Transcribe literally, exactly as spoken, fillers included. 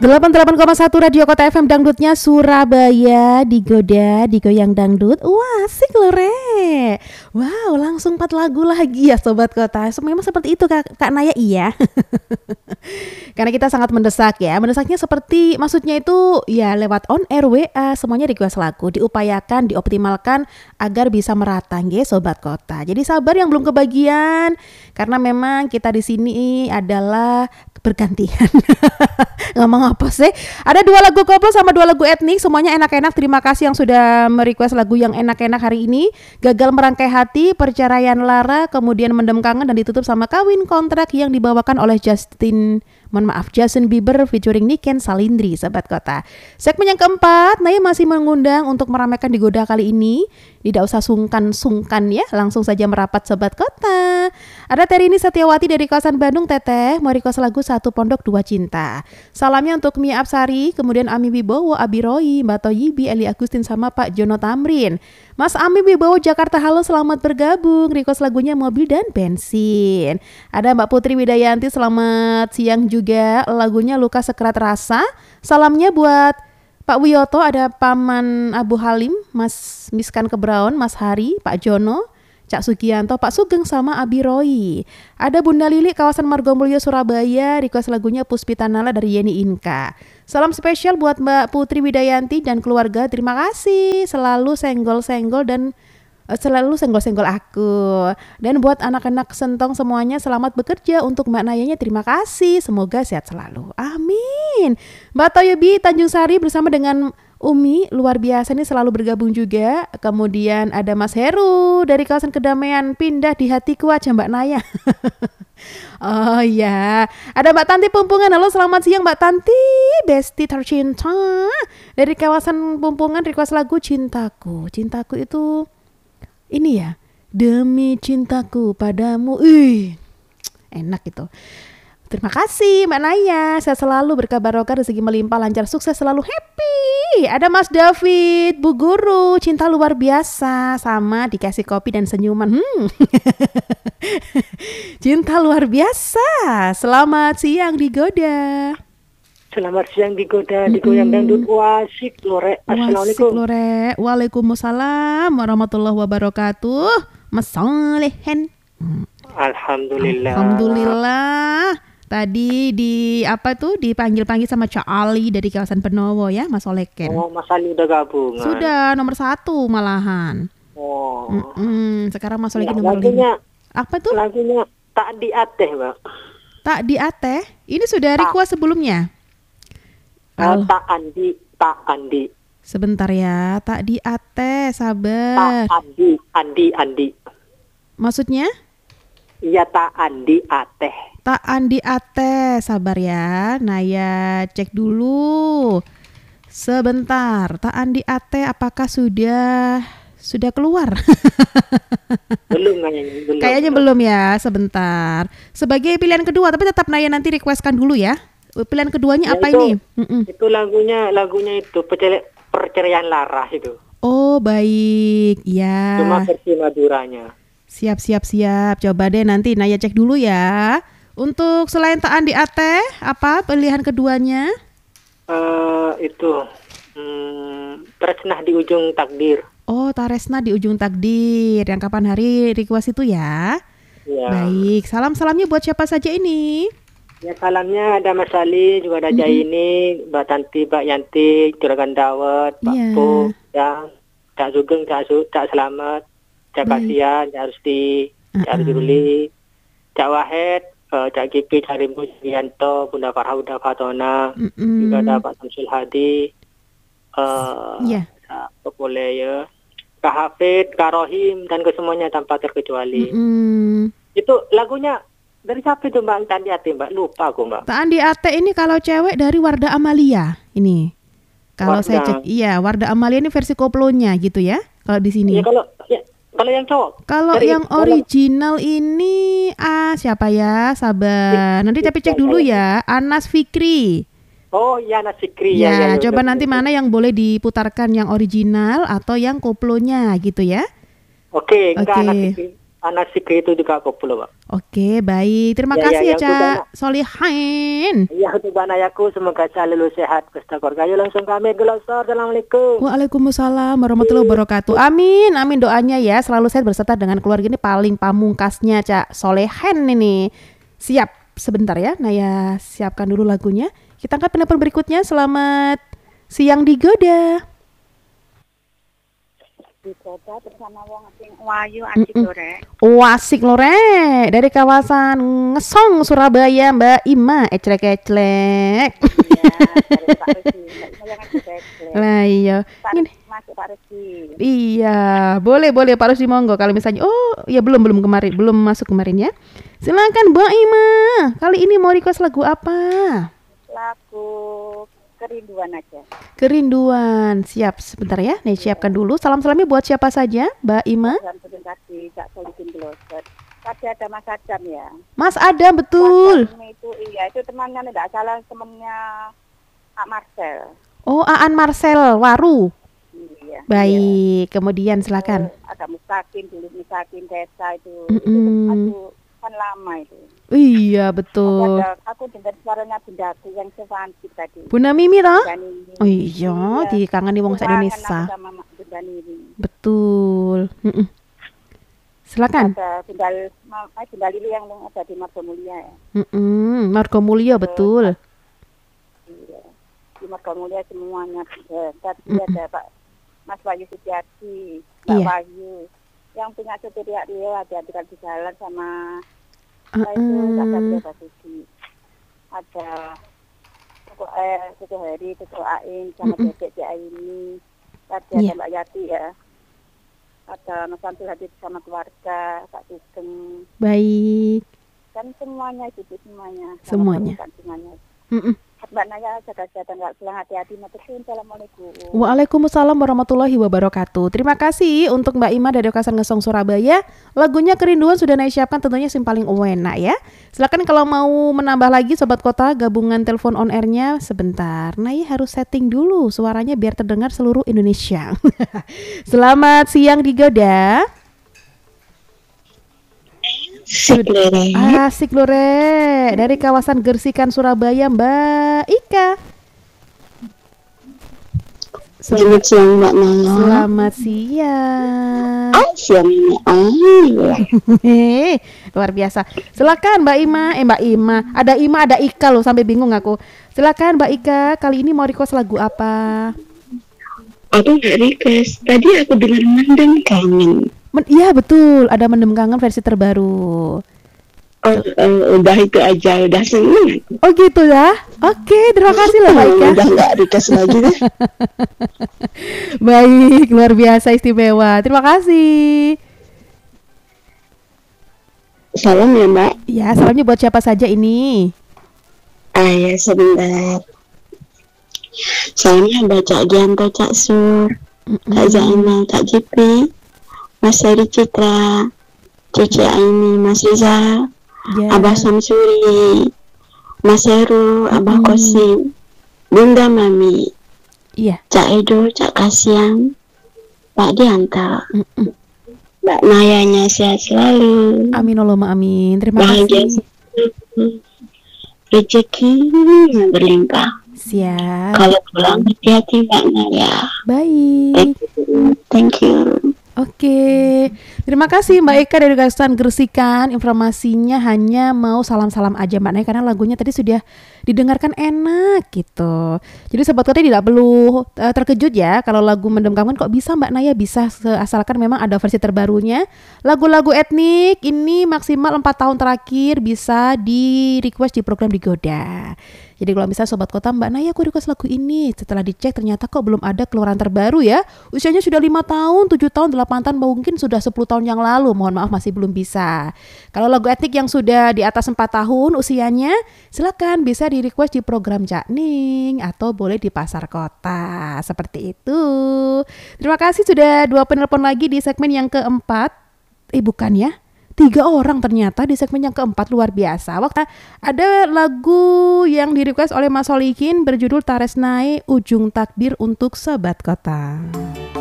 delapan puluh delapan koma satu Radio Kota F M Dangdutnya Surabaya, digoda, digoyang dangdut. Wah, asik loh, Re. Wow, langsung empat lagu lagi ya Sobat Kota. Memang seperti itu Kak, Kak Naya, iya. Karena kita sangat mendesak ya. Mendesaknya seperti, maksudnya itu ya lewat on air, W A, semuanya request lagu. Diupayakan, dioptimalkan agar bisa merata nggih Sobat Kota. Jadi sabar yang belum kebagian, karena memang kita di sini adalah bergantian. Ngomong apa sih? Ada dua lagu koplo sama dua lagu etnik, semuanya enak-enak. Terima kasih yang sudah merequest lagu yang enak-enak hari ini. Gagal Merangkai Hati, Perceraian Lara, kemudian Mendem Kangen, dan ditutup sama Kawin Kontrak yang dibawakan oleh Justin Mohon maaf, Justin Bieber featuring Niken Salindri, Sobat Kota. Segmen yang keempat, Naya masih mengundang untuk meramaikan Digoda kali ini. Tidak usah sungkan-sungkan ya, langsung saja merapat Sobat Kota. Ada Terini Setiawati dari kawasan Bandung, Teteh, mau request lagu Satu Pondok Dua Cinta. Salamnya untuk Mia Apsari, kemudian Ami Wibowo, Abi Roy, Mbak Toyibi, Eli Agustin, sama Pak Jono Tamrin. Mas Ami Wibowo Jakarta, halo, selamat bergabung. Request lagunya Mobil dan Bensin. Ada Mbak Putri Widayanti, selamat siang juga. Lagunya Luka Sekerat Rasa. Salamnya buat Pak Wiyoto, ada Paman Abu Halim, Mas Miskan Kebraun, Mas Hari, Pak Jono, Cak Sugianto, Pak Sugeng, sama Abi Roy. Ada Bunda Lili kawasan Margomulyo Surabaya, request lagunya Puspita Nala dari Yeni Inka. Salam spesial buat Mbak Putri Widayanti dan keluarga. Terima kasih, selalu senggol-senggol dan uh, selalu senggol-senggol aku. Dan buat anak-anak Sentong semuanya, selamat bekerja. Untuk Mbak Nayanya terima kasih, semoga sehat selalu. Amin. Mbak Toyobi Tanjung Sari bersama dengan Umi luar biasa nih, selalu bergabung juga. Kemudian ada Mas Heru dari kawasan Kedamaian, pindah di hatiku aja Mbak Naya. Oh iya, ada Mbak Tanti Pumpungan. Halo, selamat siang Mbak Tanti, besti tercinta dari kawasan Pumpungan, request lagu Cintaku. Cintaku itu ini ya, demi cintaku padamu. Ih, enak itu. Terima kasih Mbak Naya, saya selalu berkah barokah, rezeki melimpah, lancar, sukses, selalu happy. Ada Mas David, Bu Guru, cinta luar biasa, sama dikasih kopi dan senyuman. Hmm. Cinta luar biasa. Selamat siang Digoda. Selamat siang Digoda, digoyang dangdut. Wasik Lore. Assalamualaikum. Wasik Lore. Waalaikumsalam warahmatullahi wabarakatuh. Mas Solehan. Hmm. Alhamdulillah. Alhamdulillah. Tadi di apa tuh dipanggil-panggil sama Cak Ali dari kawasan Penowo ya, Mas Oleken. Oh, Mas Ali udah gabung. Sudah nomor satu malahan. Oh. Mm-mm. Sekarang Mas Oleken Ya, nomor lagunya, lima. Apa tuh? Lagunya Tak di Ateh, Mbak. Tak di Ateh. Ini sudah request sebelumnya. Oh, tak Andi, tak Andi. Sebentar ya, tak di Ateh, sabar. Tak Andi, Andi, Andi. Maksudnya? Iya, tak Andi Ateh. Tak Andi Ate, sabar ya. Naya cek dulu. Sebentar. Tak Andi Ate apakah sudah sudah keluar? Belum kayaknya, belum. Kayaknya belum ya, sebentar. Sebagai pilihan kedua, tapi tetap Naya nanti requestkan dulu ya. Pilihan keduanya Ya, apa itu, ini? Mm-mm. Itu lagunya, lagunya itu Percere- Perceraian Lara itu. Oh, baik. Ya. Cuma versi Maduranya. Siap, siap, siap. Coba deh nanti Naya cek dulu ya. Untuk selain Tak Andi Ate, apa pilihan keduanya? Uh, itu hmm, Tresnah di Ujung Takdir. Oh, Taresna di Ujung Takdir. Yang kapan hari request itu ya? Ya. Baik, salam-salamnya buat siapa saja ini? Ya, salamnya ada Mas Ali, juga ada mm-hmm. Jaini, Mbak Tanti, Mbak Yanti, Juragan Dawet, Pak yeah. Po, ya, Cak Sugeng, Cak Su, Cak Selamat, Cak Kasian, Cak Rusti, Cak Ruli, Cak Wahed, uh, Cak Gipi, Cak Rimbu, Yanto, Bunda Farha, Bunda Fatona, mm-hmm. juga ada Pak Samsul Hadi, uh, yeah. Cak Popole ya, Kak Hafid, Kak Rohim, dan kesemuanya tanpa terkecuali. Mm-hmm. Itu lagunya dari siapa itu Mbak Tandi Ate, Mbak? Lupa aku, Mbak. Tandi Ate ini kalau cewek dari Wardah Amalia ini. Kalau saya cek, iya Wardah Amalia ini versi koplonya gitu ya. Kalau di sini. Ya, kalau ya, kalau yang cowok. Kalau dari, yang original kalau... ini ah siapa ya? Sabar. Nanti tapi cek dulu ya. Anas Fikri. Oh iya, Anas Fikri. Ya, ya, ya coba ya, nanti ya. mana yang boleh diputarkan, yang original atau yang koplonya gitu ya. Oke, enggak Oke. Anas Fikri. anak Sikri itu juga koplo, Pak. Oke, baik. Terima Ya, kasih ya, ya, ya, untuk Cak anak- Solihin. Ya, untuk anak aku semoga selalu sehat. Kestakor kayu langsung kami gelosor. Assalamualaikum. Waalaikumsalam warahmatullahi wabarakatuh. Amin, amin doanya ya. Selalu sehat berserta dengan keluarga ini paling pamungkasnya Cak Solehan ini. Siap sebentar ya. Naya siapkan dulu lagunya. Kita angkat penelpon berikutnya. Selamat siang Digoda. Digoda bersama wong sing wayu asik lore. Wasik lore dari kawasan Ngesong Surabaya Mbak Ima eclek-eclek. Iya, dari Pak Resi. Mbak yang eclek. Lah iya. Ini Masuk Pak Resi. iya, boleh boleh Pak Rusdi monggo kalau misalnya oh ya belum belum kemarin belum masuk kemarin ya. Silakan Mbak Ima. Kali ini mau request lagu apa? Lagu kerinduan aja. Kerinduan. Siap sebentar ya. Nih siapkan dulu. Salam-salamnya buat siapa saja Mbak Ima? Dan sebentar di Cak Solihin Gloset. Tadi ada Mas Adam ya. Mas Adam betul. Mas Adam itu iya itu temannya tidak salah temannya Pak Marcel. Oh, Aan Marcel Waru. Iya. Baik, kemudian Iya. silakan. Ada Mustakin dulu Mustakin desa itu. Mm-mm. Itu aku kan lama itu. Iya, betul. Ada, aku dengar suaranya bundaku yang sefantik tadi. Bunda Mimi toh? Bunda Nini. Oh iya, dikangeni wong sak Kangen Indonesia. aku sama Mak Bunda Nini. Betul. Mm-mm. Silakan. Ada Bunda, Ma- eh, Bunda Lili yang ada di Marga Mulia ya. Mm-mm. Margo Mulyo betul. Iya. Di Marga Mulia semuanya. Ya, tadi ada Pak Mas Wahyu Sutiati, Pak Iya. Wahyu. Yang punya supir ya dia ada di jalan sama Nah, itu Uh-uh. ada berapa Sugi. Ada Tuku eh Tuku Heri, Tuku Ain sama Mm-mm. Dedek Dia ini. Tadi Iya. ada Mbak Yati ya. Ada Mas Samsul Hadid sama keluarga, Pak Sugeng. Baik. Dan semuanya itu itu semuanya. Sama Semuanya. keluarga semuanya. Mm-mm. Mbak Naya jaga kesehatan, nggak pulang hati-hati. Matur Assalamualaikum. Waalaikumsalam warahmatullahi wabarakatuh. Terima kasih untuk Mbak Ima dari Kawasan Ngesong Surabaya. Lagunya Kerinduan sudah Naya siapkan tentunya yang paling enak ya. Silakan kalau mau menambah lagi Sobat Kota gabungan telepon on airnya sebentar. Naya harus setting dulu suaranya biar terdengar seluruh Indonesia. Selamat siang Digoda. Asik lore dari kawasan Gersikan Surabaya Mbak Ika. Selamat siang Mbak Naya. Selamat siang. Ah, siang ini. Ah, Hehe, luar biasa. Silakan Mbak Ima, eh Mbak Ima, ada Ima ada Ika loh sampai bingung aku. Silakan Mbak Ika, kali ini mau request lagu apa? aku nggak request. Tadi aku dengar Mendem Kangen. Men- Iya betul, ada Mendem Kangen versi terbaru. Oh, eh, udah itu aja, udah seneng. Oh gitu ya? Oke, terima kasih loh Mbak Ika. Udah nggak request lagi deh. Baik, luar biasa istimewa. Terima kasih. Salam ya Mbak. Ya, salamnya buat siapa saja ini? Ah ya sebentar. Salamnya Mbak Cak Gianto, Cak Sur, Kak Zainal, Kak Jipi, Mas Heri Citra, Cici Aini, Mas Riza, Ya. Abah Samsuri, Mas Heru, Abah Kosim, Bunda Mami, Iya. Cak Edo, Cak Kasian, Pak Dianta, Mm-mm. Mbak Nayanya sehat selalu, Amin Allahumma amin. Terima bahagia kasih. selalu, rezeki yang berlimpah. Siap. Kalau pulang hati-hati Mbak Naya. Baik. Thank you. Thank you. Oke, terima kasih Mbak Eka dari Kawasan Gersikan. Informasinya hanya mau salam-salam aja Mbak Naya karena lagunya tadi sudah didengarkan enak gitu. Jadi Sobat Kota tidak perlu uh, terkejut ya kalau lagu Mendem Kangen kok bisa Mbak Naya bisa asalkan memang ada versi terbarunya. Lagu-lagu etnik ini maksimal empat tahun terakhir bisa di request di program Digoda. Jadi kalau misalnya Sobat Kota Mbak Naya aku request lagu ini, setelah dicek ternyata kok belum ada keluaran terbaru ya. Usianya sudah lima tahun, tujuh tahun, delapan tahun, mungkin sudah sepuluh tahun yang lalu. Mohon maaf masih belum bisa. Kalau lagu etnik yang sudah di atas empat tahun usianya, silakan bisa di request di program Cak Ning atau boleh di Pasar Kota. Seperti itu. Terima kasih sudah dua penelpon lagi di segmen yang keempat. Eh bukan ya. Tiga orang ternyata di segmen yang keempat, luar biasa. Waktu ada lagu yang di request oleh Mas Solihin berjudul Taresnae Ujung Takdir untuk Sobat Kota.